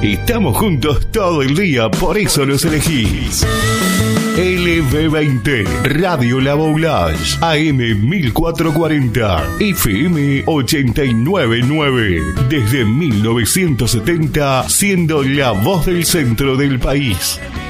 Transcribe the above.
Estamos juntos todo el día, por eso los elegís. LB20, Radio La Boulage, AM 1440, FM 899. Desde 1970, siendo la voz del centro del país.